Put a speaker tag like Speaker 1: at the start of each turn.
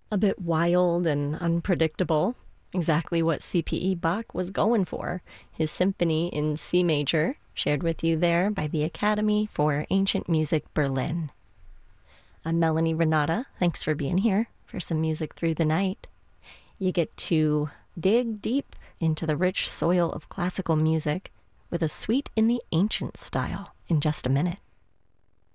Speaker 1: A bit wild and unpredictable. Exactly what C.P.E. Bach was going for. His symphony in C major, shared with you there by the Academy for Ancient Music Berlin. I'm Melanie Renata. Thanks for being here for some music through the night. You get to dig deep into the rich soil of classical music with a suite in the ancient style in just a minute.